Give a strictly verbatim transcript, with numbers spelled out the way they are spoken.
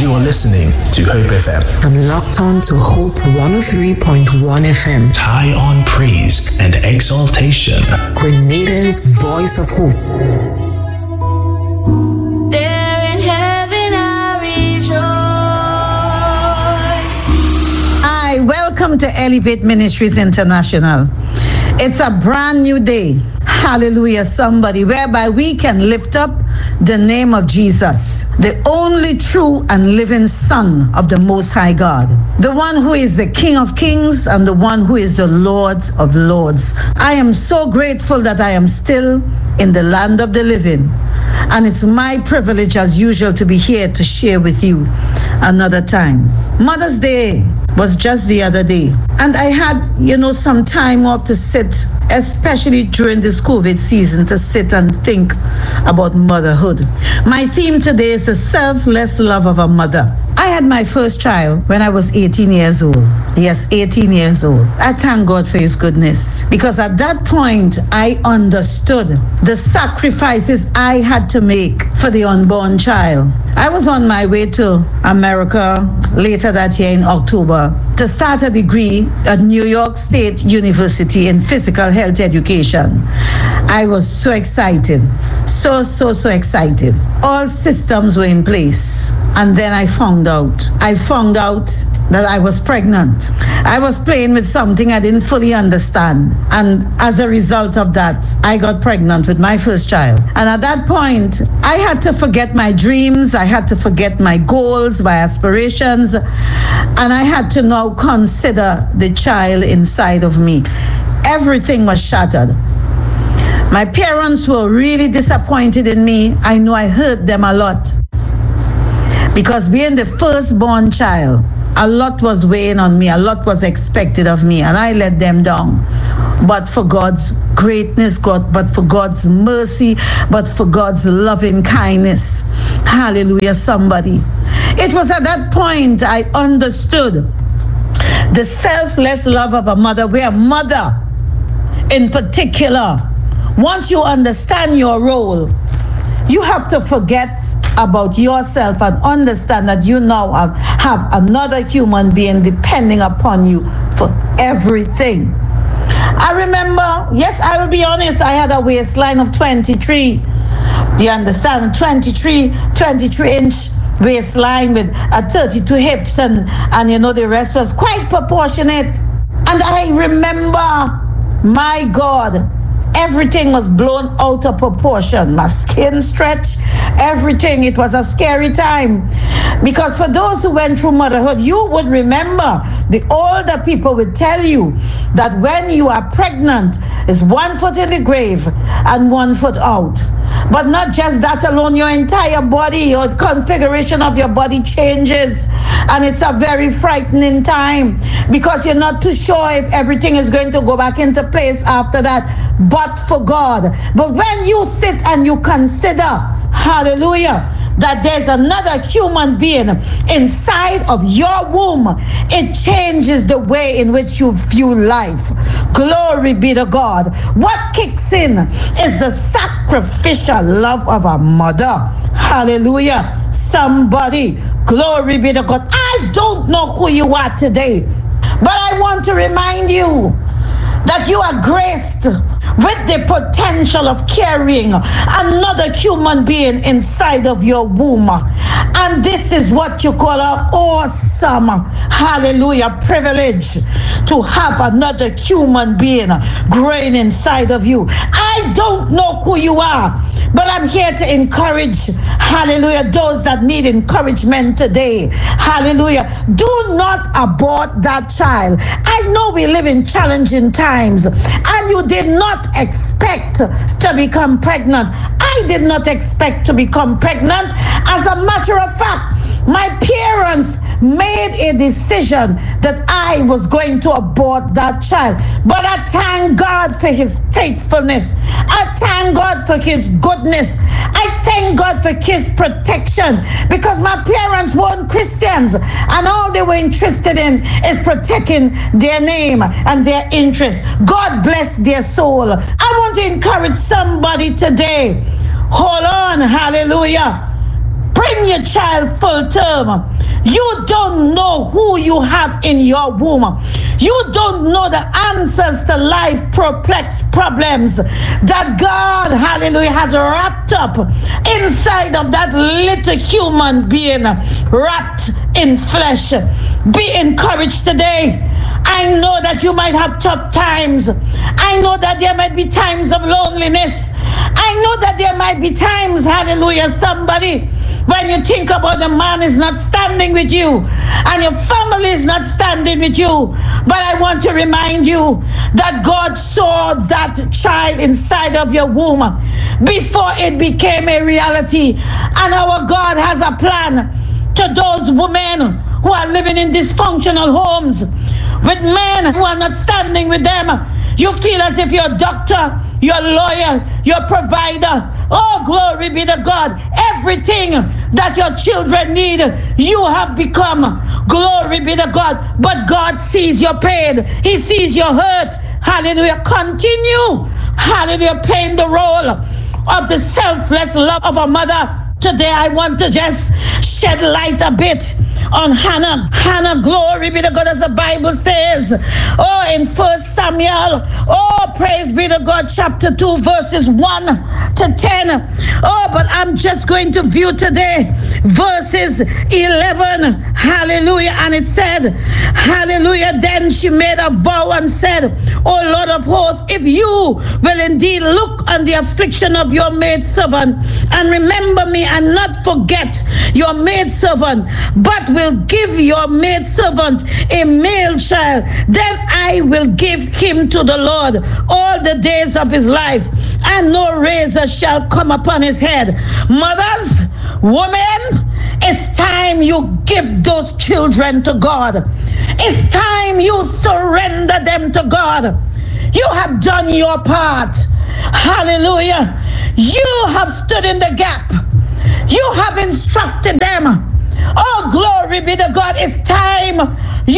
You're listening to Hope F M. I'm locked on to Hope one oh three point one F M. High on praise and exaltation. Grenada's voice of hope. There in heaven I rejoice. Hi, welcome to Elevate Ministries International. It's a brand new day. Hallelujah, somebody, whereby we can lift up the name of Jesus, the only true and living Son of the Most High God, the one who is the King of Kings and the one who is the Lord of Lords. I am so grateful that I am still in the land of the living. And it's my privilege, as usual, to be here to share with you another time. Mother's Day was just the other day. And I had, you know, some time off to sit, especially during this COVID season, to sit and think about motherhood. My theme today is the selfless love of a mother. I had my first child when I was eighteen years old. Yes, eighteen years old. I thank God for His goodness, because at that point, I understood the sacrifices I had to make for the unborn child. I was on my way to America later that year in October to start a degree at New York State University in physical health education. I was so excited, so, so, so excited. All systems were in place. And then I found out, I found out that I was pregnant. I was playing with something I didn't fully understand. And as a result of that, I got pregnant with my first child. And at that point, I had to forget my dreams. I had to forget my goals, my aspirations. And I had to now consider the child inside of me. Everything was shattered. My parents were really disappointed in me. I know I hurt them a lot, because being the firstborn child, a lot was weighing on me, a lot was expected of me, and I let them down. But for God's greatness, God, but for God's mercy, but for God's loving kindness. Hallelujah, somebody. It was at that point I understood the selfless love of a mother, where a mother in particular, once you understand your role, you have to forget about yourself and understand that you now have, have another human being depending upon you for everything. I remember, yes, I will be honest, I had a waistline of twenty-three. Do you understand? twenty-three, twenty-three inch waistline with a thirty-two hips, and, and you know, the rest was quite proportionate. And I remember, my God, everything was blown out of proportion. My skin stretched, everything. It was a scary time. Because for those who went through motherhood, you would remember, the older people would tell you that when you are pregnant, it's one foot in the grave and one foot out. But not just that alone, your entire body, your configuration of your body changes. And it's a very frightening time, because you're not too sure if everything is going to go back into place after that, but for God. But when you sit and you consider, hallelujah, that there's another human being inside of your womb, it changes the way in which you view life. Glory be to God. What kicks in is the sacrificial love of a mother. Hallelujah. Somebody, glory be to God. I don't know who you are today, but I want to remind you that you are graced with the potential of carrying another human being inside of your womb. And this is what you call an awesome, hallelujah, privilege, to have another human being growing inside of you. I don't know who you are, but I'm here to encourage, hallelujah, those that need encouragement today. Hallelujah. Do not abort that child. I know we live in challenging times, and you did not expect to become pregnant. I did not expect to become pregnant. As a matter of fact, my parents made a decision that I was going to abort that child. But I thank God for His faithfulness. I thank God for His goodness. I thank God for His protection, because my parents weren't Christians, and all they were interested in is protecting their name and their interest. God bless their soul. I want to encourage somebody today. Hold on, hallelujah. bring your child full term. You don't know who you have in your womb. You don't know the answers to life perplexed problems that God, hallelujah, has wrapped up inside of that little human being wrapped in flesh. Be encouraged today. I know that you might have tough times. I know that there might be times of loneliness. I know that there might be times, hallelujah, somebody, when you think about the man is not standing with you and your family is not standing with you. But I want to remind you that God saw that child inside of your womb before it became a reality. And our God has a plan to those women who are living in dysfunctional homes with men who are not standing with them. You feel as if you're a doctor, you're a lawyer, you're a provider. Oh, glory be to God. Everything that your children need, you have become. Glory be to God. But God sees your pain. He sees your hurt. Hallelujah. Continue. Hallelujah. Playing the role of the selfless love of a mother. Today I want to just shed light a bit on Hannah. Hannah, glory be to God, as the Bible says, oh, in First Samuel, oh, praise be to God, chapter two, verses one to ten. Oh, but I'm just going to view today verses eleven. Hallelujah. And it said, hallelujah, then she made a vow and said, oh, Lord of hosts, if you will indeed look on the affliction of your maidservant and remember me and not forget your maidservant, but will give your maidservant a male child, then I will give him to the Lord all the days of his life, and no razor shall come upon his head. Mothers, women, it's time you give those children to God. It's time you surrender them to God. You have done your part. Hallelujah. You have stood in the gap. You have instructed them. Oh, glory be to God. It's time